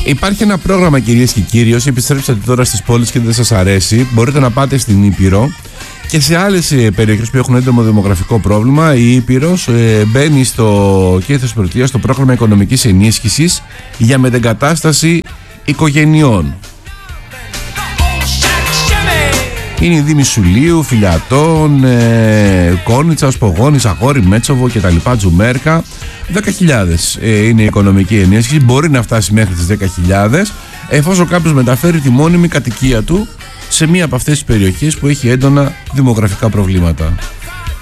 Υπάρχει ένα πρόγραμμα, κυρίες και κύριοι. Όσοι επιστρέψατε τώρα στις πόλεις και δεν σας αρέσει, μπορείτε να πάτε στην Ήπειρο και σε άλλες περιοχές που έχουν έντονο δημογραφικό πρόβλημα. Η Ήπειρος μπαίνει και θα σπρωτεία στο πρόγραμμα οικονομικής ενίσχυσης για μετεγκατάσταση οικογενειών. Είναι οι δήμοι Σουλίου, Φιλιατών, Κόνιτσα, Σπογόνης, Αγόρι, Μέτσοβο και τα λοιπά, Τζουμέρκα. 10.000 είναι η οικονομική ενίσχυση, μπορεί να φτάσει μέχρι τις 10.000 εφόσον κάποιος μεταφέρει τη μόνιμη κατοικία του σε μία από αυτές τις περιοχές που έχει έντονα δημογραφικά προβλήματα.